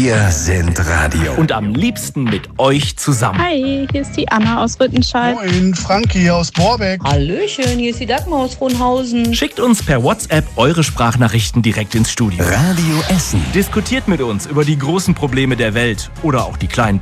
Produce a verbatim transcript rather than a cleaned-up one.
Wir sind Radio. Und am liebsten mit euch zusammen. Hi, hier ist die Anna aus Rüttenscheid. Moin, Frankie hier aus Borbeck. Hallöchen, hier ist die Dagmar aus Frohnhausen. Schickt uns per WhatsApp eure Sprachnachrichten direkt ins Studio. Radio Essen. Diskutiert mit uns über die großen Probleme der Welt oder auch die kleinen